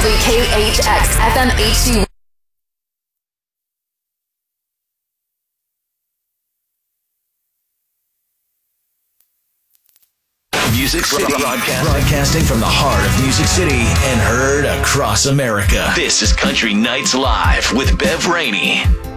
WKHX FM HD. Music City, broadcasting from the heart of Music City and heard across America. This is Country Nights Live with Bev Rainey.